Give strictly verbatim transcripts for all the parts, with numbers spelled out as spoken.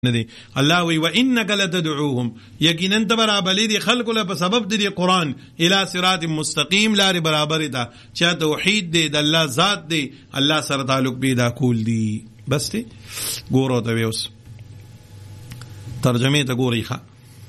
ندی الله وی و انک لتدعوهم یقینا برابر دی خلق له په سبب دی قران الی صراط مستقیم لار برابر ده چې توحید دی د الله ذات دی الله سره تعلق پیدا کول دی. بس دی ګورو ته اوس ترجمه ته ګورئ ښه.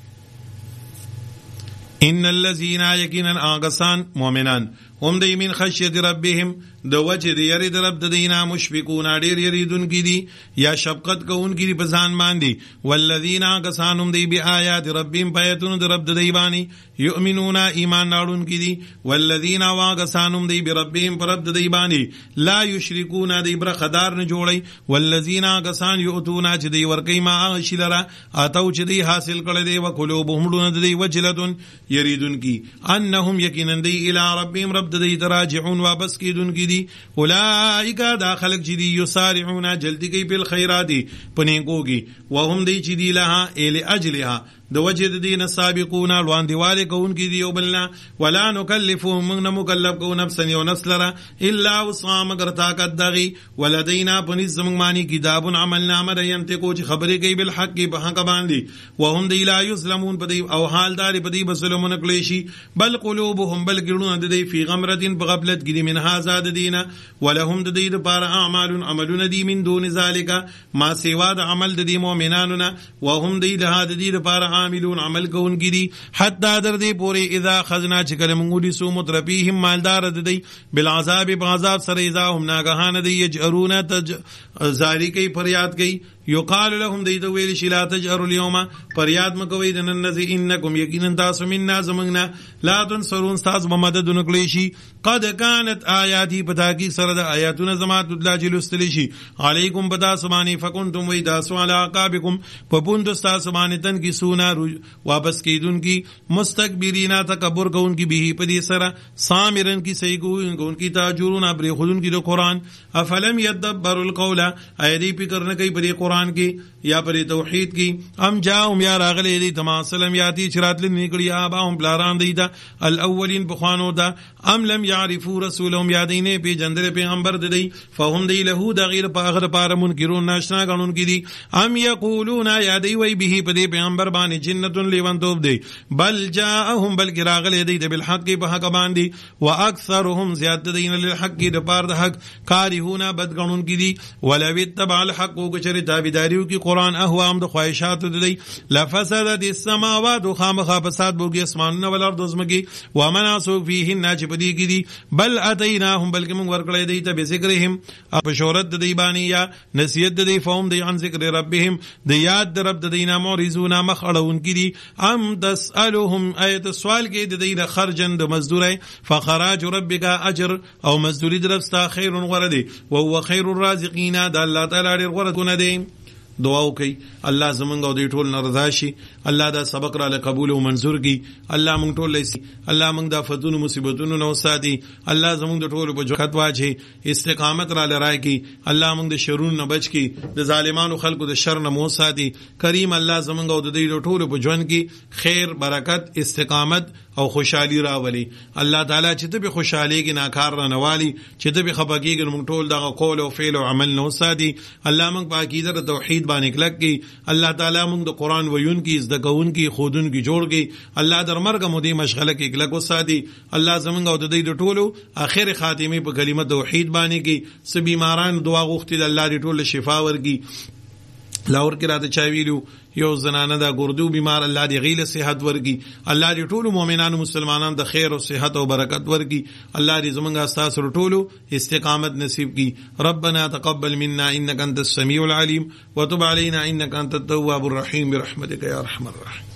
ان الذين يقينا اغسان مؤمنان هم دی من خشیت ربهم د وجه دی یری د رب د دینا مشفقون ډیر یریدون کی دي یا شفقت کوون کی دي په ځان باندې. والذین اغسان هم دی بیاات ربهم پیتون د رب د دی باندې یؤمنون ایمان راړون کی دي. والذین واغسان هم دی بربهم پر رب د دی باندې لا یشرکون دی برخدار نه جوړي. والذین اغسان یؤتون چې دی ورکی ما غشلرا اتو چې دی حاصل کړي دی وقلوبهم دون دی وجلتون یریدون کی انهم یقینا دی الی ربهم رب د دی راجعون واپس کیدون کی دي. اولئک دا خلق چې دی یسارعون جلدی کوي په خیرات پنیکوږي وهم دی چې دی لها ال اجلها د وجه د دین سابقون روان دیواله کون کی دی او بلنا ولا نکلفهم من مکلف کو نفس یو نفس لرا الا وصام مگر طاقت دغی ولدینا پنځ زمون معنی کتاب عمل نامه ينتقو چې خبرې کوي بالحق په حق باندې وهم دی لا یسلمون پدی او حالدار پدی بسلمون کلیشی بل قلوبهم بل ګړون د دی فی غمرتین په غفلت کې دی من هاذا د دینه ولهم د دې لپاره اعمال عملون دی من دون ذالک ما سوا د عمل د دی مؤمنانو نه وهم دی له د دې لپاره عاملون عمل کون کی دی حتی در دی پوری اذا خزنا چکر منگولی سو مترفیهم مالدار دی بالعذاب بعذاب سر اذا هم ناگهان دی یجعرون تج زاری کئی پریاد کئی یقال لهم دی تو ویل شلا تجعروا اليوم پریاد مکوی دنن نزی انکم یقینا تاسو مننا زمنگنا لا تنصرون تاسو بمدد نکلیشی قد كانت آیاتی پتا کی سرد آیاتون زمات ادلا جلستلیشی علیکم پتا سبانی فکنتم وی تاسو علی عقابکم پپوند تاسو بانی تن کی سونا واپس کیدون کی مستکبرینا تکبر کون کی بھی پدی سرا سامرن کی صحیح کون کی تاجرون ابری خودن کی دو قرآن افلم یدبر القول ایدی پی کرنے کئی پدی قرآن کی یا پدی توحید کی ام جاؤم یا راغلی دی تمام سلم یاتی چرات لنکڑی آباهم پلاران دیتا الاولین بخوانو دا ام لم یعرفو رسولهم یادینے پی جندر پیغمبر دی فهم دی لہو دا غیر پاغر پار منکرون ناشنا گنون کی دی ام یقولون یادی وی بھی پدی پیغمبر بانی جنتون لیوان توب دی بل جاءهم بلکی راغلی دی بالحق بحق باندی و اکثرهم زیادت دین للحق دی پار دا حق کارهونا بدگنون کی دی ولو اتبع الحق و کچر تابداریو کی قرآن احوام دا خواہشات دی لفسدت السماوات و خام خافصات بوگی اسمانون والارد ازمکی و مناسو فیهن ناچ پدی کی دی بل اتیناهم بلکی منگ ورکلی دی تا بذکرهم اپشورت دی بانی یا نسیت دی فهم دی عن ذکر ربهم دی یاد دی رب دینا موریزونا مخڑون کی دی ام تسألهم ایت سوال کی دی دی خرجن دی مزدور ہے فخراج ربک اجر او مزدوری درفستا خیر غردی وهو خیر الرازقین دا اللہ تعالی دیر غردون دی. دعاو کوي الله زمونږ او دې ټول نه رضا شي الله دا سبق را قبول او منظور کی الله مونږ ټول لسی الله مونږ دا فتونو مصیبتونو نو ساتي الله زمونږ د ټول په جوخت واچي استقامت را لرای کی الله مونږ د شرون نه بچ کی د ظالمانو خلقو د شر نه مو ساتي کریم الله زمونږ او د دې ټول په ژوند کی خیر برکت استقامت او خوشحالی راولي. الله تعالی چې ته به خوشحالي کې ناکار نه نوالی چې ته به خپګیږي مونږ ټول دغه قول او فعل او عمل نو ساتي الله مونږ په عقیده توحید باندې کلک کی الله تعالی مونږ د قران ویون کی زده کون کی خودن کی جوړ کی الله در مرګ مو دې مشغله کې کلک وساتي الله زمونږ او د دې ټولو اخر خاتمه په کلمه توحید باندې کی سبي بیماران دعا غوښتل الله دې ټول شفا ورکي. لاور کې راته چا ویلو یو زنانه دا ګردو بیمار الله دې غیله صحت ورکي الله دې ټول مؤمنانو مسلمانانو د خیر او صحت او برکت ورکي الله دې زمونږ استاس ټولو استقامت نصیب کی. ربنا تقبل منا انك انت السميع العليم وتب علينا انك انت التواب الرحيم برحمتك يا ارحم الراحمين.